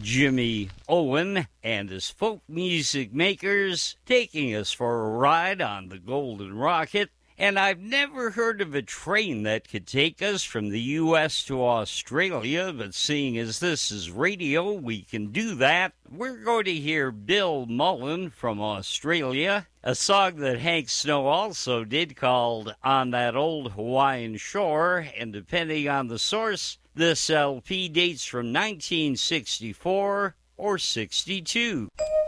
Jimmy Owen and his folk music makers taking us for a ride on the Golden Rocket. And I've never heard of a train that could take us from the U.S. to Australia, but seeing as this is radio, we can do that. We're going to hear Bill Mullen from Australia, a song that Hank Snow also did called On That Old Hawaiian Shore, and depending on the source, this LP dates from 1964 or 62.